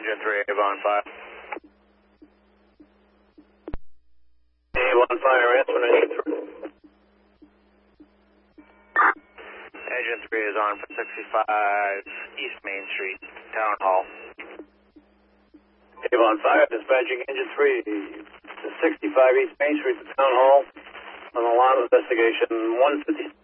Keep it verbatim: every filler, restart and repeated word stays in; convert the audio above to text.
Engine three, Avon five. Avon five, answer engine three. Engine three is on for sixty-five East Main Street, Town Hall. Avon five, dispatching engine three to sixty-five East Main Street to Town Hall on alarm investigation one fifty.